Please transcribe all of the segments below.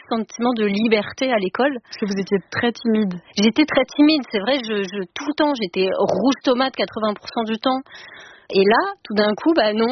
sentiment de liberté à l'école. Parce que vous étiez très timide. J'étais très timide, c'est vrai, tout le temps, j'étais rouge tomate 80% du temps. Et là, tout d'un coup, non,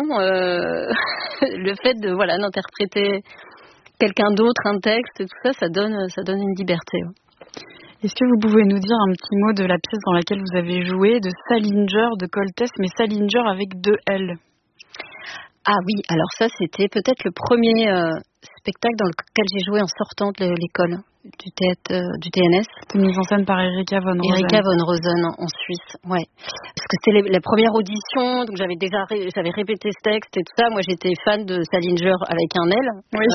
le fait d'interpréter quelqu'un d'autre, un texte, tout ça, ça donne une liberté. Est-ce que vous pouvez nous dire un petit mot de la pièce dans laquelle vous avez joué, de Salinger, de Coltès, mais Salinger avec 2 L? Ah oui, alors ça, c'était peut-être le premier spectacle dans lequel j'ai joué en sortant de l'école du théâtre, du TNS. C'était mise en scène par Erika von Rosen. Erika von Rosen en Suisse, ouais. Parce que c'était la première audition, donc j'avais répété ce texte et tout ça. Moi, j'étais fan de Salinger avec un L.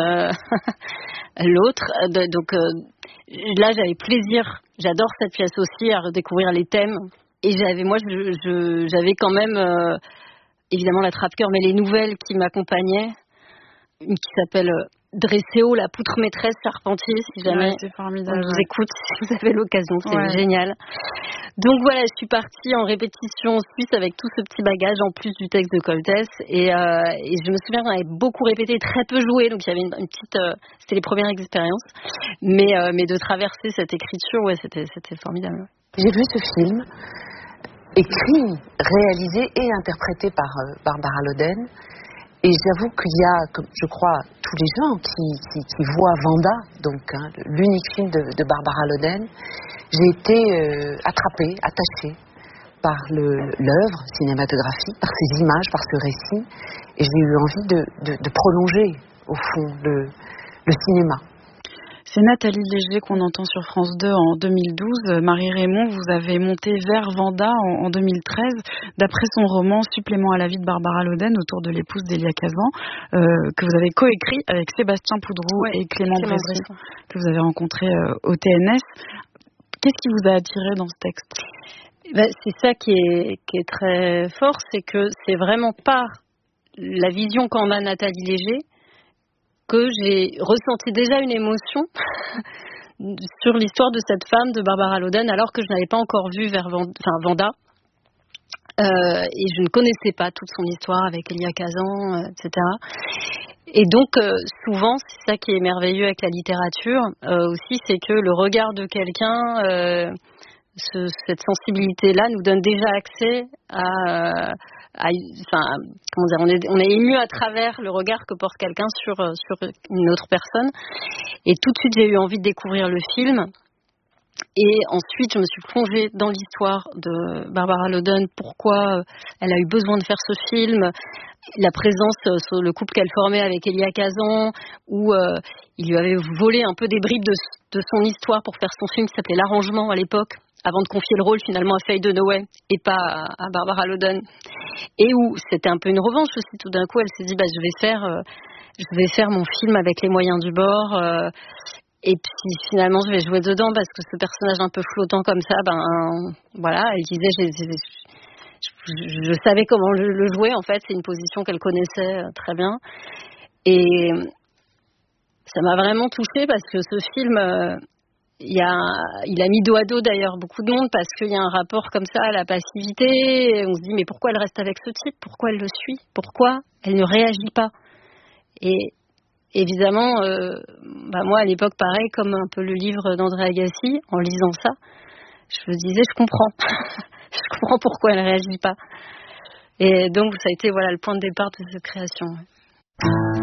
Oui. L'autre, donc là, j'avais plaisir. J'adore cette pièce aussi, à redécouvrir les thèmes. Et j'avais quand même évidemment la trappe-cœur, mais les nouvelles qui m'accompagnaient, une qui s'appelle Dresséo, la poutre maîtresse Charpentier, si jamais c'est formidable, on vous écoute, si vous avez l'occasion, c'est génial. Donc voilà, je suis partie en répétition suisse avec tout ce petit bagage en plus du texte de Coltès et je me souviens qu'on avait beaucoup répété, très peu joué, donc il y avait une petite, c'était les premières expériences, mais de traverser cette écriture, c'était formidable. J'ai vu ce film écrit, réalisé et interprété par Barbara Loden. Et j'avoue qu'il y a, je crois, tous les gens qui voient Vanda, donc l'unique film de Barbara Loden. J'ai été attrapée, attachée par l'œuvre cinématographique, par ces images, par ce récit. Et j'ai eu envie de prolonger, au fond, le cinéma. C'est Nathalie Léger qu'on entend sur France 2 en 2012. Marie Raymond, vous avez monté Vers Vanda en 2013, d'après son roman Supplément à la vie de Barbara Loden, autour de l'épouse d'Elia Kazan, que vous avez coécrit avec Sébastien Poudroux et Clément Bresson, que vous avez rencontré au TNS. Qu'est-ce qui vous a attiré dans ce texte ? C'est ça qui est très fort, c'est que c'est vraiment par la vision qu'en a Nathalie Léger que j'ai ressenti déjà une émotion sur l'histoire de cette femme, de Barbara Loden, alors que je n'avais pas encore vu Vanda. Et je ne connaissais pas toute son histoire avec Elia Kazan, etc. Et donc, souvent, c'est ça qui est merveilleux avec la littérature aussi, c'est que le regard de quelqu'un, cette sensibilité-là, nous donne déjà accès on est ému à travers le regard que porte quelqu'un sur une autre personne. Et tout de suite, j'ai eu envie de découvrir le film. Et ensuite, je me suis plongée dans l'histoire de Barbara Loden, pourquoi elle a eu besoin de faire ce film, la présence sur le couple qu'elle formait avec Elia Kazan, où il lui avait volé un peu des bribes de son histoire pour faire son film qui s'appelait L'Arrangement à l'époque, avant de confier le rôle finalement à Faye Dunaway et pas à Barbara Loden. Et où c'était un peu une revanche aussi, tout d'un coup elle s'est dit je vais faire mon film avec les moyens du bord, et puis finalement je vais jouer dedans parce que ce personnage un peu flottant comme ça, elle disait je savais comment le jouer en fait, c'est une position qu'elle connaissait très bien. Et ça m'a vraiment touchée parce que ce film, il a mis dos à dos d'ailleurs beaucoup de monde parce qu'il y a un rapport comme ça à la passivité. Et on se dit mais pourquoi elle reste avec ce type ? Pourquoi elle le suit ? Pourquoi elle ne réagit pas ? Et évidemment, moi à l'époque pareil, comme un peu le livre d'André Agassi, en lisant ça, je me disais je comprends. Je comprends pourquoi elle ne réagit pas. Et donc ça a été le point de départ de cette création.